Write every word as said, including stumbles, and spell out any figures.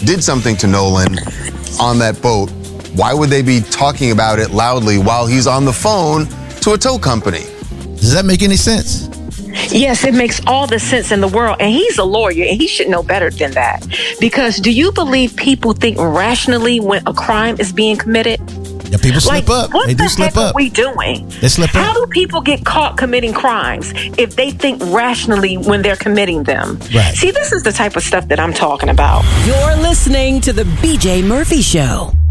did something to Nolan on that boat, why would they be talking about it loudly while he's on the phone to a tow company? Does that make any sense? Yes, it makes all the sense in the world. And he's a lawyer, and he should know better than that. Because do you believe people think rationally when a crime is being committed? Yeah, people slip like, up. What They the do slip heck up. are we doing? They slip How up. do people get caught committing crimes if they think rationally when they're committing them? Right. See, this is the type of stuff that I'm talking about. You're listening to the B J Murphy Show.